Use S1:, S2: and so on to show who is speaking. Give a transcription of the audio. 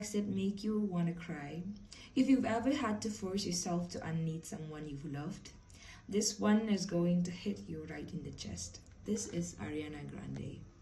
S1: That make you want to cry. If you've ever had to force yourself to unneat someone you've loved, this one is going to hit you right in the chest. This is Ariana Grande.